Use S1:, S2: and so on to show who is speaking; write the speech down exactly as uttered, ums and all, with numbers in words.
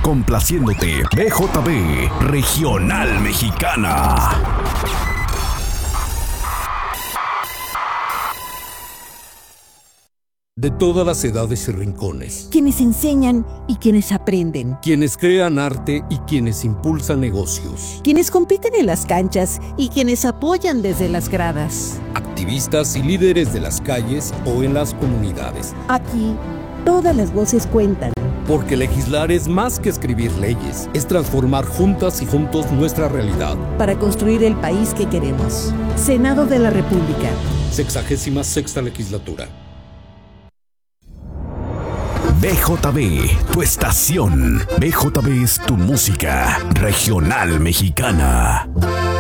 S1: Complaciéndote, B J B, Regional Mexicana.
S2: De todas las edades y rincones.
S3: Quienes enseñan y quienes aprenden.
S2: Quienes crean arte y quienes impulsan negocios.
S3: Quienes compiten en las canchas y quienes apoyan desde las gradas.
S2: Activistas y líderes de las calles o en las comunidades.
S3: Aquí, todas las voces cuentan.
S2: Porque legislar es más que escribir leyes, es transformar juntas y juntos nuestra realidad.
S3: Para construir el país que queremos. Senado de la República.
S2: Sexagésima sexta legislatura.
S1: B J B, tu estación. B J B es tu música regional mexicana.